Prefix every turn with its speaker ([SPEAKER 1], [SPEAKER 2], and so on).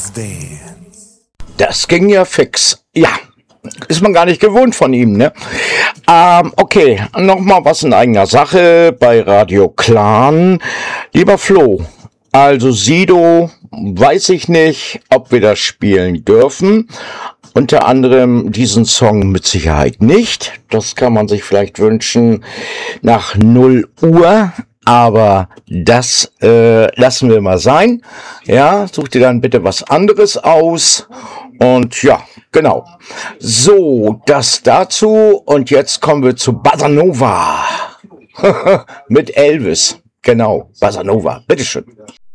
[SPEAKER 1] Das ging ja fix. Ja, ist man gar nicht gewohnt von ihm, ne? Okay, nochmal was in eigener Sache bei Radio Clan. Lieber Flo, also Sido, weiß ich nicht, ob wir das spielen dürfen. Unter anderem diesen Song mit Sicherheit nicht. Das kann man sich vielleicht wünschen nach 0 Uhr. Aber das lassen wir mal sein. Ja, such dir dann bitte was anderes aus. Und ja, genau. So, das dazu. Und jetzt kommen wir zu Bossa Nova. Mit Elvis. Genau, Bossa Nova. Bitteschön.